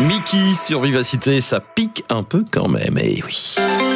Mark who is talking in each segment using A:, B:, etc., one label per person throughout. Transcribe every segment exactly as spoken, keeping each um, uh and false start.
A: Mickey sur Vivacité, ça pique un peu quand même, eh oui.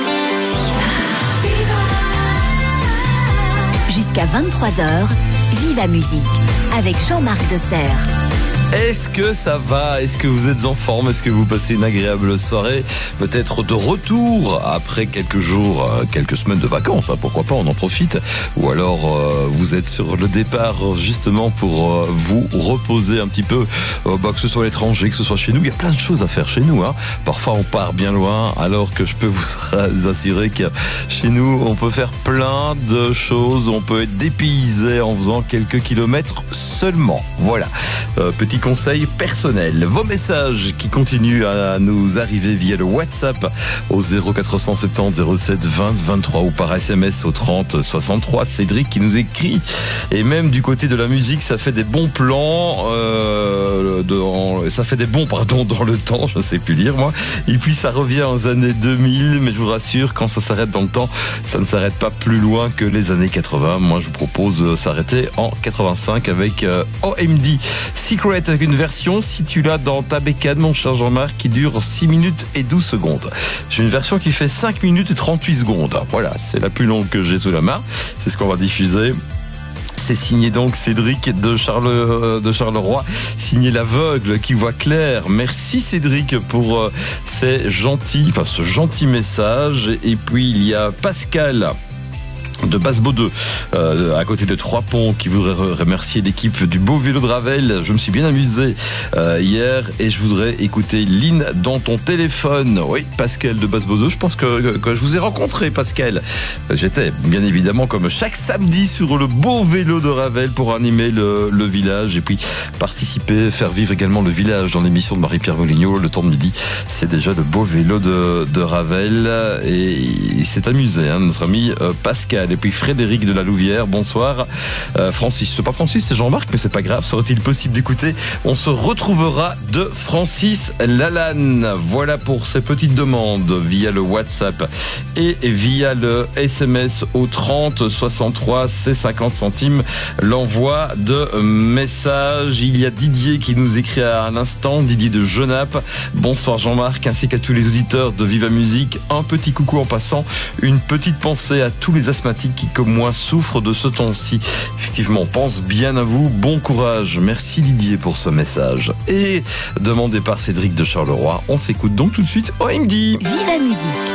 B: Jusqu'à vingt-trois heures, Viva Musique avec Jean-Marc Deserre.
A: Est-ce que ça va? Est-ce que vous êtes en forme? Est-ce que vous passez une agréable soirée? Peut-être de retour après quelques jours, quelques semaines de vacances, hein, pourquoi pas, on en profite. Ou alors euh, vous êtes sur le départ justement pour euh, vous reposer un petit peu, euh, bah, que ce soit à l'étranger, que ce soit chez nous. Il y a plein de choses à faire chez nous, hein. Parfois on part bien loin, alors que je peux vous assurer que chez nous on peut faire plein de choses. On peut être dépaysé en faisant quelques kilomètres seulement. Voilà, euh, petit conseils personnels. Vos messages qui continuent à nous arriver via le WhatsApp au zéro quatre cent soixante-dix zéro sept vingt vingt-trois ou par S M S au trente soixante-trois. Cédric qui nous écrit. Et même du côté de la musique, ça fait des bons plans, euh, de, en, ça fait des bons pardon dans le temps, je ne sais plus lire moi. Et puis ça revient aux années deux mille, mais je vous rassure, quand ça s'arrête dans le temps, ça ne s'arrête pas plus loin que les années quatre-vingts. Moi, je vous propose de s'arrêter en quatre-vingt-cinq avec euh, O M D Secret, avec une version, si tu l'as dans ta bécane, mon cher Jean-Marc, qui dure six minutes et douze secondes. J'ai une version qui fait cinq minutes et trente-huit secondes. Voilà, c'est la plus longue que j'ai sous la main. C'est ce qu'on va diffuser. C'est signé donc Cédric de, Charle, de Charleroi, signé l'aveugle qui voit clair. Merci Cédric pour euh, ces gentils, enfin, ce gentil message. Et puis il y a Pascal de Basse-Baudeux, euh, à côté de Trois-Ponts, qui voudrait remercier l'équipe du beau vélo de Ravel. Je me suis bien amusé euh, hier et je voudrais écouter Lynn dans ton téléphone. Oui, Pascal de Basse-Baudeux, je pense que, que, que je vous ai rencontré, Pascal. J'étais bien évidemment comme chaque samedi sur le beau vélo de Ravel pour animer le, le village et puis participer, faire vivre également le village dans l'émission de Marie-Pierre Moligno, le temps de midi. C'est déjà le beau vélo de, de Ravel et il s'est amusé, hein, notre ami euh, Pascal. Et puis Frédéric de la Louvière, bonsoir. Euh, Francis, c'est pas Francis, c'est Jean-Marc, mais c'est pas grave, serait-il possible d'écouter? On se retrouvera de Francis Lalanne. Voilà pour ces petites demandes via le WhatsApp et via le S M S au trente soixante-trois, c'est cinquante centimes l'envoi de messages. Il y a Didier qui nous écrit à l'instant, Didier de Genappe. Bonsoir Jean-Marc, ainsi qu'à tous les auditeurs de Viva Musique. Un petit coucou en passant, une petite pensée à tous les asthmatiques qui, comme moi, souffrent de ce temps-ci. Effectivement, on pense bien à vous. Bon courage. Merci Didier pour ce message. Et demandé par Cédric de Charleroi, on s'écoute donc tout de suite O M D.
B: Viva Musique.